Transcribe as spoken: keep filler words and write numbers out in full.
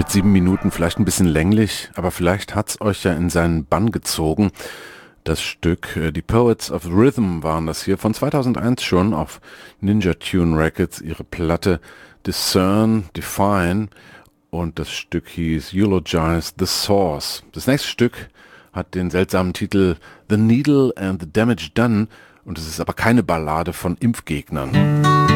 Mit sieben Minuten vielleicht ein bisschen länglich, aber vielleicht hat's euch ja in seinen Bann gezogen. Das Stück, äh, die Poets of Rhythm waren das hier, von zweitausendeins schon auf Ninja Tune Records, ihre Platte Discern, Define, und das Stück hieß Eulogize the Source. Das nächste Stück hat den seltsamen Titel The Needle and the Damage Done, und es ist aber keine Ballade von Impfgegnern.